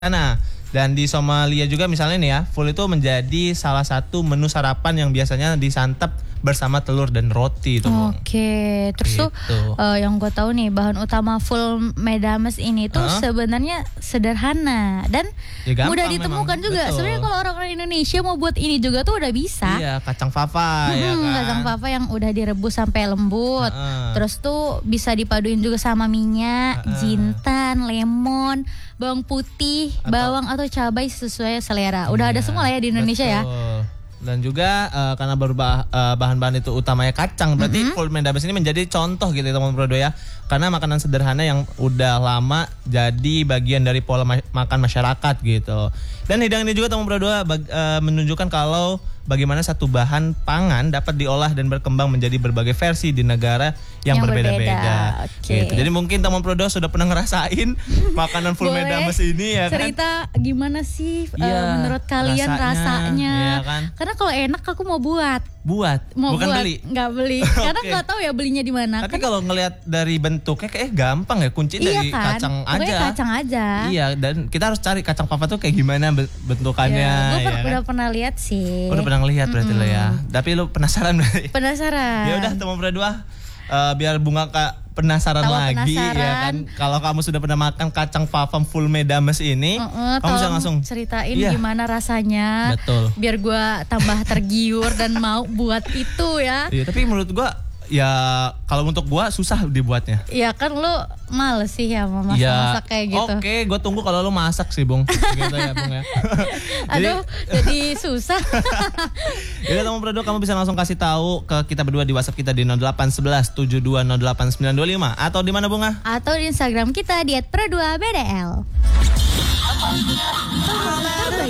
sana. Dan di Somalia juga misalnya nih ya, full itu menjadi salah satu menu sarapan yang biasanya disantap bersama telur dan roti itu. Oke, terus gitu. yang gue tahu nih bahan utama full medames ini tuh sebenarnya sederhana dan Ya, mudah ditemukan memang. Juga. Sebenarnya kalau orang-orang Indonesia mau buat ini juga tuh udah bisa. Iya, kacang fava ya kan. Kacang fava yang udah direbus sampai lembut. Terus tuh bisa dipaduin juga sama minyak, jintan, lemon, bawang putih, bawang atau cabai sesuai selera. Udah ada semua lah ya di Indonesia ya. Dan juga karena bahan-bahan itu utamanya kacang, berarti full medames ini menjadi contoh gitu teman-teman Prodo ya. Karena makanan sederhana yang udah lama jadi bagian dari pola makan masyarakat gitu. Dan hidangan ini juga teman-teman Prodo menunjukkan kalau bagaimana satu bahan pangan dapat diolah dan berkembang menjadi berbagai versi di negara yang berbeda-beda. Gitu. Jadi mungkin teman Prodo sudah pernah ngerasain makanan full medames ini ya kan. Cerita gimana sih menurut kalian rasanya? Iya kan? Karena kalau enak aku mau buat. Bukan beli. Nggak beli. Karena nggak tahu ya belinya di mana. Tapi kalau ngelihat dari bentuknya kayak gampang ya, kunci dari kacang aja. Pokoknya kacang aja. Iya, dan kita harus cari kacang fava tuh kayak gimana bentukannya. Gue udah pernah lihat sih. Udah pernah ngelihat berarti lo ya. Tapi lo penasaran berarti? Penasaran. Ya udah teman berdua, biar Bunga penasaran lagi ya kan. Kalau kamu sudah pernah makan kacang fava full medames ini, kamu bisa langsung ceritain gimana rasanya. Betul. Biar gue tambah tergiur dan mau buat itu ya. Iya, tapi menurut gue ya kalau untuk gua susah dibuatnya. Iya kan lu males sih ya masak kayak gitu. Oke, gua tunggu kalau lu masak sih, Bung. Gitu ya, Bung ya. Jadi susah. Jadi teman Prodo, kamu bisa langsung kasih tahu ke kita berdua di WhatsApp kita di 0811 7208 925 atau di mana Bunga? Atau di Instagram kita @pro2bdl.